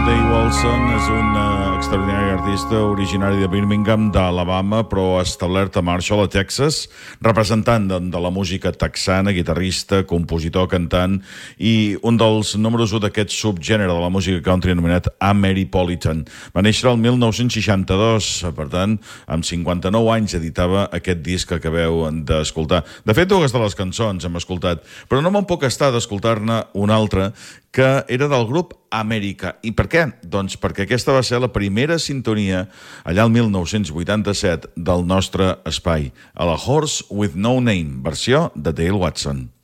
Dave Wilson és un extraordinari artista originari de Birmingham, d'Alabama, però establert a Marshall, a Texas, representant de la música texana, guitarrista, compositor, cantant, i un dels números 1 d'aquest subgènere de la música country anomenat Ameripolitan. Va néixer el 1962, per tant, amb 59 anys editava aquest disc que acabeu d'escoltar. De fet, dues de les cançons hem escoltat, però no me'n puc estar d'escoltar-ne una altra que era del grup Amèrica. I per què? Doncs perquè aquesta va ser la primera sintonia allà el 1987 del nostre espai, a la Horse with No Name, versió de Dale Watson.